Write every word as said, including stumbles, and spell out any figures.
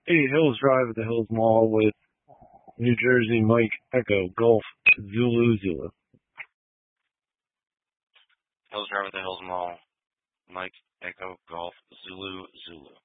Hey, Hills Drive at the Hills Mall with New Jersey Mike Echo Golf Zulu Zulu. Hills Drive at the Hills Mall. Mike Echo Golf Zulu Zulu.